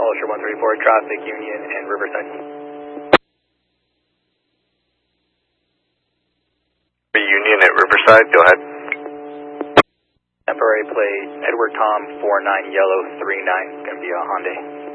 Ulster 134, traffic Union and Riverside. Union at Riverside, go ahead. Temporary plate, Edward Tom 49 Yellow 39, going to be a Hyundai.